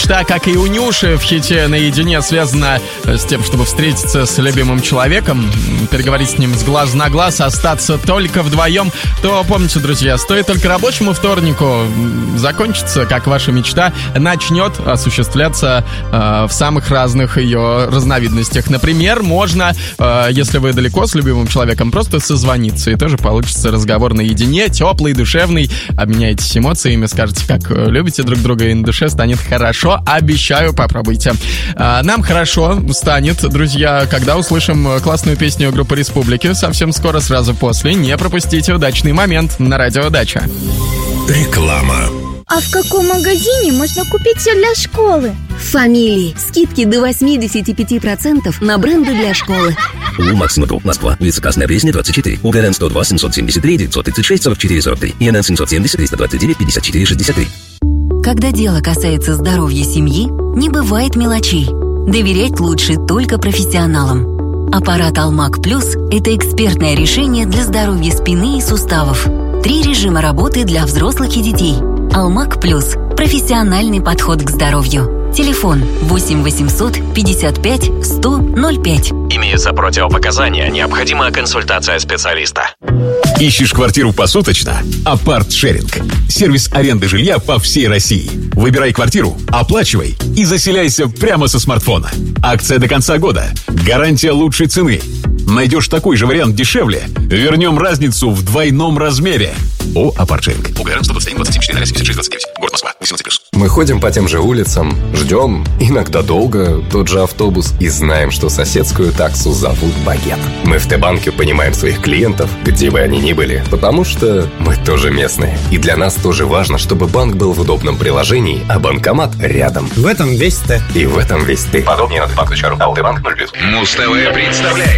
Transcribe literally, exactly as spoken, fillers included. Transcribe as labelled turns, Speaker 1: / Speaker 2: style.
Speaker 1: мечта, как и у Нюши в хите «Наедине», связана с тем, чтобы встретиться с любимым человеком, переговорить с ним с глаз на глаз, остаться только вдвоем, то помните, друзья, стоит только рабочему вторнику закончиться, как ваша мечта начнет осуществляться э, в самых разных ее разновидностях. Например, можно, э, если вы далеко с любимым человеком, просто созвониться, и тоже получится разговор наедине, теплый, душевный, обменяетесь эмоциями, скажете, как любите друг друга, и на душе станет хорошо. Обещаю, попробуйте. Э, нам хорошо станет, друзья, когда услышим классную песню группы «Республики». Совсем скоро, сразу после. Не пропустите «Удачный момент» на радио «Дача».
Speaker 2: Реклама.
Speaker 3: А в каком магазине можно купить все для школы?
Speaker 4: В «Фамилии». Скидки до восемьдесят пять процентов на бренды для школы.
Speaker 5: У Максима Групп, Москва, улица Красная Пресня, двадцать четыре. УГРН сто два семьсот семьдесят три девятьсот тридцать шесть сорок четыре сорок три. ИНН семьсот семьдесят триста двадцать девять пятьдесят четыре шестьдесят три.
Speaker 4: Когда дело касается здоровья семьи, не бывает мелочей. Доверять лучше только профессионалам. Аппарат Алмак Плюс – это экспертное решение для здоровья спины и суставов. Три режима работы для взрослых и детей. Алмак Плюс – профессиональный подход к здоровью. Телефон восемь восемьсот пятьдесят пять сто ноль пять.
Speaker 6: Имеются противопоказания, необходима консультация специалиста.
Speaker 2: Ищешь квартиру посуточно? Апарт-шеринг. Сервис аренды жилья по всей России. Выбирай квартиру, оплачивай и заселяйся прямо со смартфона. Акция до конца года. Гарантия лучшей цены. Найдешь такой же вариант дешевле, вернем разницу в двойном размере. О, Апарт-шеринг.
Speaker 6: УГРН сто двадцать один двадцать четыре семьдесят шесть двадцать девять. Город Москва. восемнадцать плюс.
Speaker 7: Мы ходим по тем же улицам, ждем, иногда долго, тот же автобус, и знаем, что соседскую таксу зовут Багет. Мы в Т-банке понимаем своих клиентов, где бы они ни были, потому что мы тоже местные. И для нас тоже важно, чтобы банк был в удобном приложении, а банкомат рядом.
Speaker 8: В этом весь Т.
Speaker 7: И в этом весь ты.
Speaker 5: Подробнее на т банк точка ру. АО «Т-банк» ноль плюс.
Speaker 6: Муз-ТВ представляет